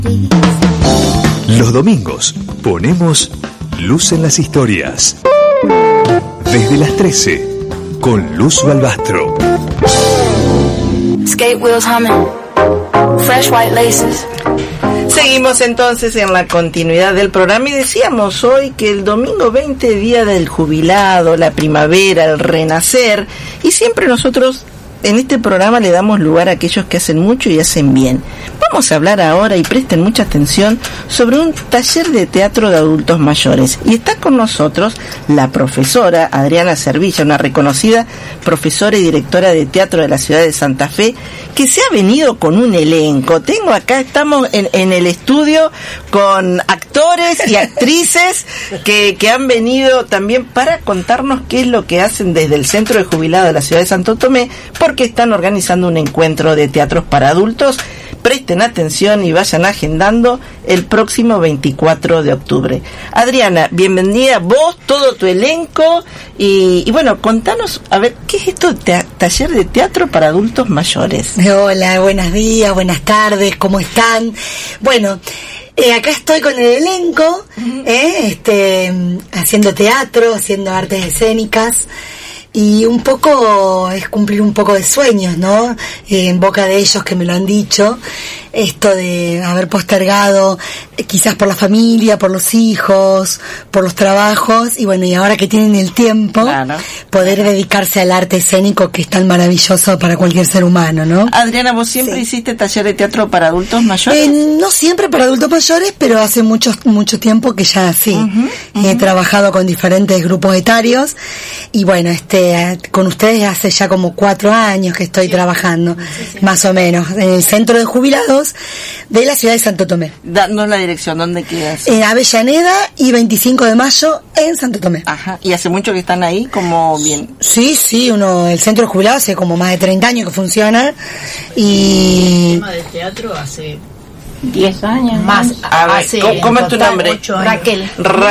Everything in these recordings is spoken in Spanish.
Los domingos ponemos luz en las historias. Desde las 13, con Luz Balbastro. Skate wheels humming, fresh white laces. Seguimos entonces en la continuidad del programa y decíamos hoy que el domingo 20, día del jubilado, la primavera, el renacer, y siempre nosotros en este programa le damos lugar a aquellos que hacen mucho y hacen bien. Vamos a hablar ahora, y presten mucha atención, sobre un taller de teatro de adultos mayores. Y está con nosotros la profesora Adriana Servilla, una reconocida profesora y directora de teatro de la ciudad de Santa Fe, que se ha venido con un elenco. Estamos en el estudio con actores y actrices que han venido también para contarnos qué es lo que hacen desde el Centro de Jubilados de la ciudad de Santo Tomé, porque están organizando un encuentro de teatros para adultos. Presten atención y vayan agendando el próximo 24 de octubre. Adriana, bienvenida vos, todo tu elenco, y bueno, contanos, a ver, ¿qué es esto de taller de teatro para adultos mayores? Hola, buenos días, buenas tardes, ¿cómo están? Bueno, acá estoy con el elenco, haciendo teatro, haciendo artes escénicas. Y un poco es cumplir un poco de sueños, ¿no? En boca de ellos que me lo han dicho, esto de haber postergado, quizás por la familia, por los hijos, por los trabajos, y bueno, y ahora que tienen el tiempo, claro, poder dedicarse al arte escénico, que es tan maravilloso para cualquier ser humano, ¿no? Adriana, ¿vos siempre hiciste taller de teatro para adultos mayores? No siempre para adultos mayores, pero hace mucho tiempo que ya sí. He trabajado con diferentes grupos etarios, y bueno, con ustedes hace ya como 4 años que estoy trabajando, más o menos, en el Centro de Jubilados de la ciudad de Santo Tomé. Danos la dirección, ¿dónde quedas? En Avellaneda y 25 de mayo en Santo Tomé. Ajá, ¿y hace mucho que están ahí como bien? Sí, el Centro de Jubilados hace como más de 30 años que funciona, y... El tema del teatro hace 10 años más. A ver, ¿cómo es tu nombre? Raquel.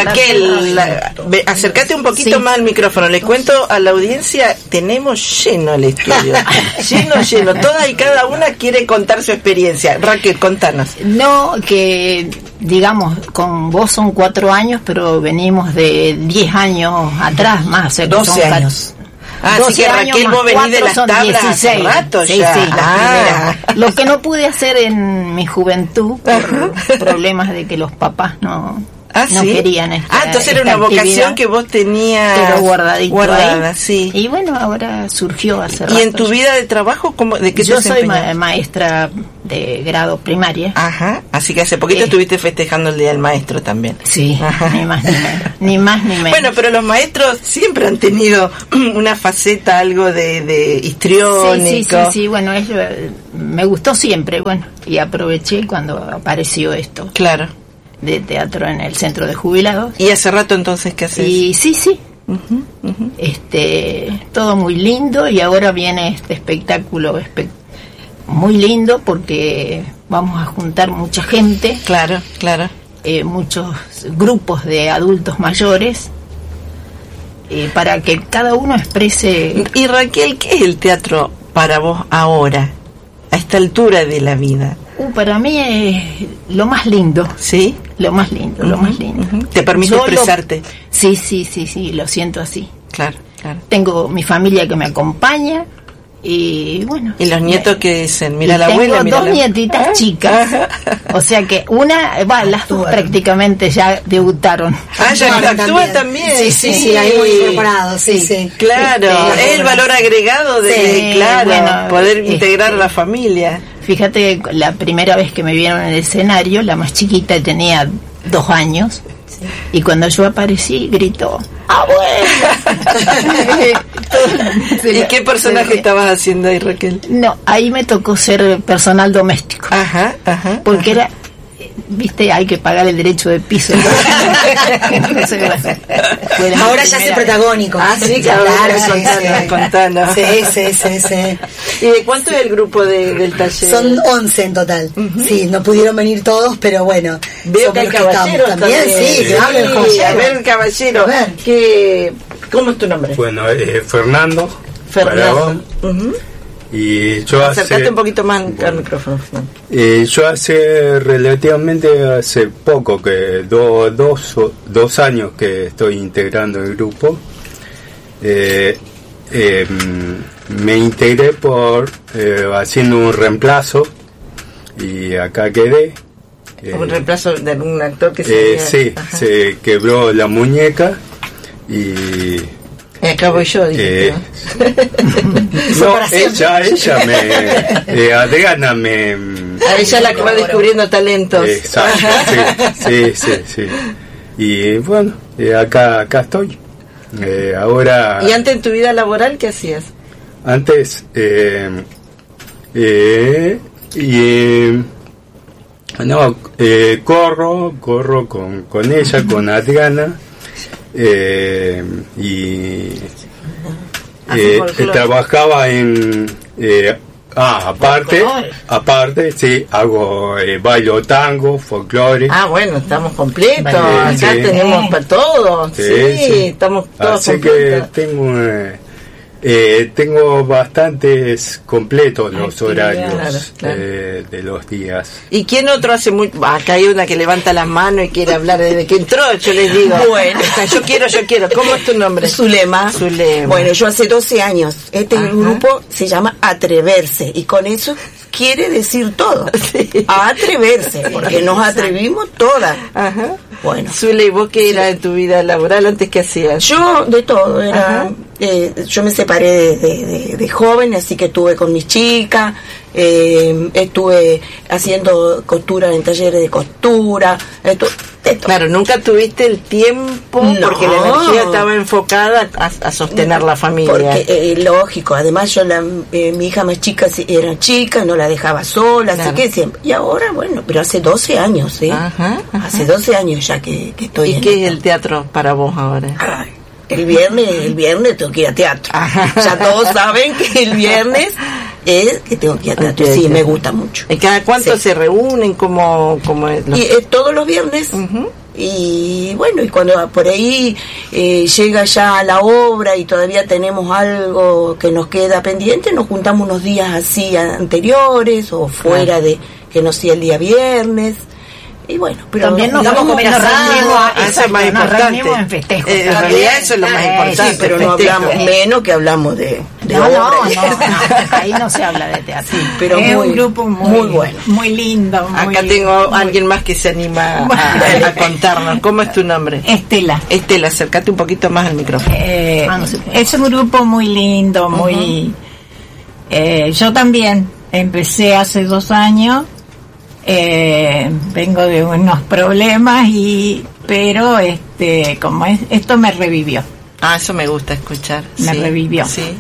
Acércate un poquito más al micrófono. Les cuento a la audiencia, tenemos lleno el estudio. lleno. Toda y cada una quiere contar su experiencia. Raquel, contanos. No, que digamos, con vos son 4 años, pero venimos de 10 años atrás, más, o sea, 12 años. Así que Raquel, vos venís de las tablas hace rato ya. Sí, la primera. Lo que no pude hacer en mi juventud por problemas de que los papás no querían entonces era una vocación que vos tenías, pero guardada, sí. Y bueno, ahora surgió hace rato. ¿Y en tu vida de trabajo de qué yo soy maestra de grado primaria? Ajá, así que hace poquito estuviste festejando el Día del Maestro también. Sí, ni más ni menos. Bueno, pero los maestros siempre han tenido una faceta algo de histriónico. Sí, bueno, me gustó siempre, bueno, y aproveché cuando apareció esto. Claro. De teatro en el Centro de Jubilados. ¿Y hace rato entonces qué haces? Y sí. Todo muy lindo, y ahora viene este espectáculo muy lindo porque vamos a juntar mucha gente. Claro. Muchos grupos de adultos mayores, para que cada uno exprese. Y Raquel, ¿qué es el teatro para vos ahora, a esta altura de la vida? Para mí es lo más lindo. ¿Sí? Lo más lindo. ¿Te permite expresarte? Sí, lo siento así. Claro. Tengo mi familia que me acompaña, y bueno. ¿Y los nietos que dicen? Mira la abuela, tengo 2 nietitas chicas, o sea que las dos prácticamente ya debutaron. Ya actúan también. Sí, ahí muy incorporado, sí. Claro, es el valor agregado de, poder integrar a la familia. Fíjate, la primera vez que me vieron en el escenario, la más chiquita tenía 2 años, y cuando yo aparecí gritó ¡abuela! ¿Y qué personaje estabas haciendo ahí, Raquel? No, ahí me tocó ser personal doméstico. Ajá. Porque era, viste, hay que pagar el derecho de piso. Entonces, ahora ya es protagónico. Sí, claro. Contanos. Sí. ¿Y de cuánto es el grupo del taller? Son 11 en total. Sí, no pudieron venir todos, pero bueno. Veo que hay caballeros también. Sí, claro. A ver, caballero. ¿Cómo es tu nombre? Bueno, Fernando. Y yo acércate un poquito más al micrófono. Yo hace poco, que dos años que estoy integrando el grupo. Me integré haciendo un reemplazo y acá quedé. Un reemplazo de un actor que se quebró la muñeca y acá voy yo, dije. No, Adriana ella la que va descubriendo talentos. Exacto, sí. Y bueno, acá estoy. Ahora. ¿Y antes en tu vida laboral qué hacías? Antes, corro con ella, con Adriana, y trabajaba en aparte sí, hago bailo, tango, folclore. Bueno, estamos completos, acá tenemos para todos, sí, estamos todos así completos. Que tengo bastantes completos los horarios de los días. ¿Y quién otro hace muy...? Acá hay una que levanta las manos y quiere hablar desde que entró, yo les digo. Bueno. Yo quiero. ¿Cómo es tu nombre? Zulema. Bueno, yo hace 12 años. Grupo se llama Atreverse, y con eso quiere decir todo. Sí. Atreverse, porque nos atrevimos todas. Ajá. Bueno. Zule, ¿y vos qué era en tu vida laboral? ¿Antes qué hacías? Yo de todo, yo me separé de joven, así que estuve con mis chicas, estuve haciendo costura en talleres de costura, Claro, nunca tuviste el tiempo porque la energía estaba enfocada a sostener la familia. Porque lógico, además yo mi hija más chica era chica, no la dejaba sola, así que siempre. Y ahora, bueno, pero hace 12 años, Ajá. Hace 12 años ya que estoy. ¿Y qué es el teatro para vos ahora? Ay, el viernes tengo que ir a teatro. Ya todos saben que el viernes es que tengo que ir a teatro. Sí, me gusta mucho. ¿Y cada cuánto se reúnen? ¿Cómo es? Todos los viernes. Y bueno, y cuando por ahí llega ya la obra y todavía tenemos algo que nos queda pendiente, nos juntamos unos días así anteriores o fuera de que no sea el día viernes. Y bueno, pero también nos reunimos eso es más importante. Reunimos en festejo. En realidad eso es lo más importante. Sí, pero no hablamos menos que hablamos de no, ahí no se habla de teatro. Sí, pero es un grupo muy bueno, muy lindo. Acá tengo alguien más que se anima a contarnos. ¿Cómo es tu nombre? Estela, acércate un poquito más al micrófono. Es un grupo muy lindo, muy. Yo también empecé hace 2 años. Vengo de unos problemas pero como esto me revivió. Eso me gusta escuchar. Me revivió. Sí.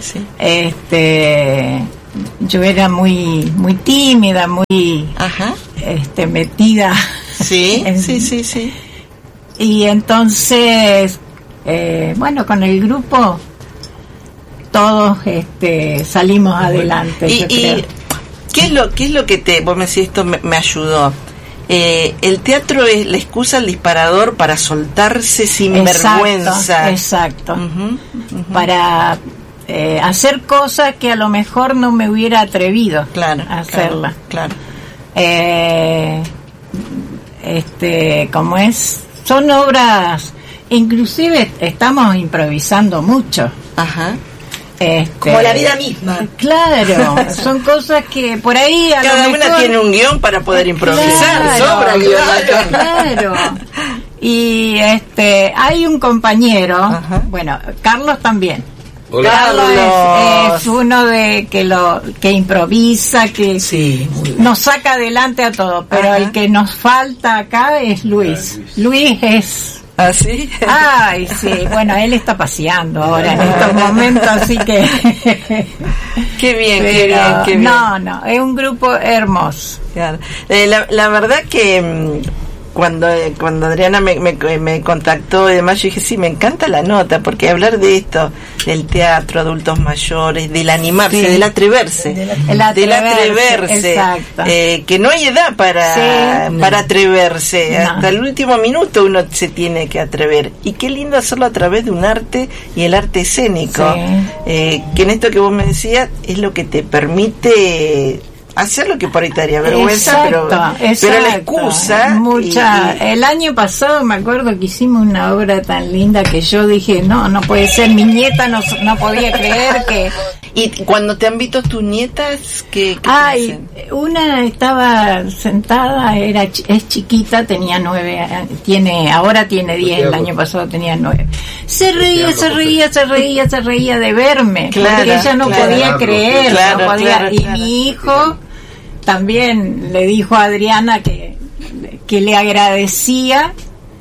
Yo era muy tímida, muy metida. Sí, sí. Y entonces, bueno, con el grupo todos salimos adelante. Yo creo. ¿Qué es lo que vos me decís, esto me ayudó? El teatro es la excusa, el disparador para soltarse sin vergüenza. Exacto. Para hacer cosas que a lo mejor no me hubiera atrevido a hacerla. Claro. Como son obras, inclusive estamos improvisando mucho. Ajá. Como la vida misma. Claro, son cosas que por ahí cada una tiene un guión para poder improvisar. Sobra guión. Claro. Y hay un compañero, bueno, Carlos también. Hola. Carlos es uno de que improvisa, que nos saca adelante a todos, pero el que nos falta acá es Luis. Luis es... ¿Ah, sí? Ay, sí. Bueno, él está paseando ahora en estos momentos, así que... Qué bien, qué bien. No, es un grupo hermoso. Claro. La verdad que cuando Adriana me contactó y demás, yo dije, sí, me encanta la nota, porque hablar de esto, del teatro, adultos mayores, del animarse, sí, del atreverse, del atreverse, que no hay edad para atreverse, no. Hasta el último minuto uno se tiene que atrever, y qué lindo hacerlo a través de un arte, y el arte escénico, que en esto que vos me decías, es lo que te permite hacer lo que por ahí te daría vergüenza, pero la excusa el año pasado me acuerdo que hicimos una obra tan linda que yo dije, no puede ser, mi nieta no podía creer que... Y cuando te han visto tus nietas, ¿qué hacen? Una estaba sentada, es chiquita, tenía 9 años, ahora tiene 10, el año pasado tenía 9. Se reía de verme, porque ella no podía creer, no podía. Y mi hijo también le dijo a Adriana que le agradecía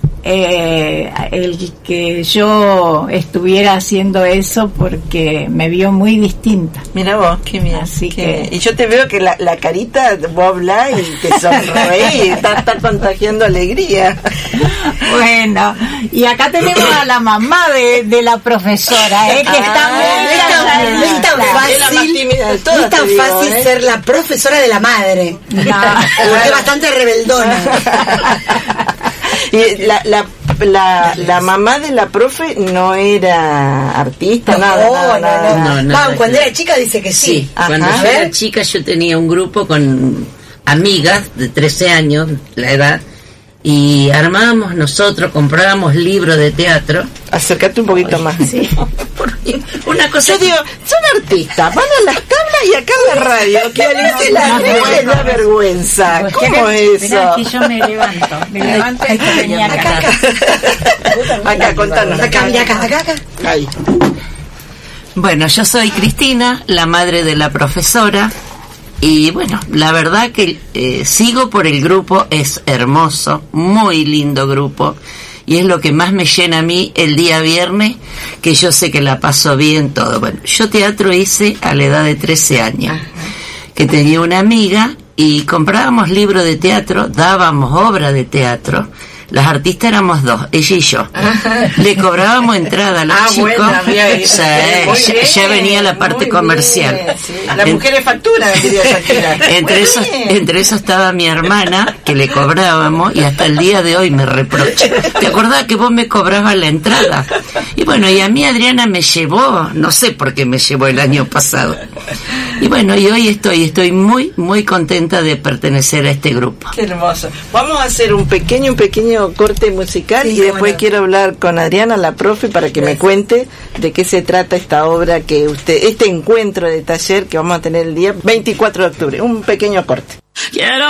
el que yo estuviera haciendo eso, porque me vio muy distinta. Mira vos, qué bien. Así que y yo te veo que la carita, vos hablás y te sonreís, está contagiando alegría. Bueno, y acá tenemos a la mamá de la profesora, que está muy no es tan fácil ser la profesora de la madre, porque es bastante rebeldona. Y la mamá de la profe no era artista, nada. Cuando era chica dice que sí. Cuando yo era chica yo tenía un grupo con amigas de 13 años, la edad, y armábamos nosotros, comprábamos libros de teatro. Acércate un poquito más. Sí. Una cosa. Yo digo, son artistas, van a las tablas y acá en la radio, que les da vergüenza. ¿Cómo es eso? Aquí yo me levanto y venía acá. Acá, contanos. Acá. Ahí. Bueno, yo soy Cristina, la madre de la profesora. Y bueno, la verdad que sigo por el grupo, es hermoso, muy lindo grupo, y es lo que más me llena a mí el día viernes, que yo sé que la paso bien, todo. Bueno, yo teatro hice a la edad de 13 años, que tenía una amiga y comprábamos libros de teatro, dábamos obra de teatro. Las artistas éramos 2, ella y yo. Le cobrábamos entrada a los chicos. Ya venía la parte comercial. Sí. Las mujeres facturan, quería Shakira. Entre eso estaba mi hermana, que le cobrábamos, y hasta el día de hoy me reprocha. ¿Te acordás que vos me cobrabas la entrada? Y bueno, y a mí Adriana me llevó, no sé por qué me llevó el año pasado. Y bueno, y hoy estoy muy, muy contenta de pertenecer a este grupo. Qué hermoso. Vamos a hacer un pequeño corte musical, y después quiero hablar con Adriana, la profe, para que me cuente de qué se trata esta obra este encuentro de taller que vamos a tener el día 24 de octubre. Un pequeño corte. Quiero